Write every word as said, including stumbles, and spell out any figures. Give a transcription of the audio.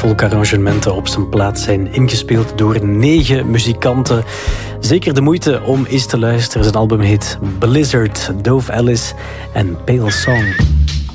folkarrangementen op zijn plaat zijn ingespeeld door negen muzikanten. Zeker de moeite om eens te luisteren. Zijn album heet Blizzard, Dove Ellis en Pale Song.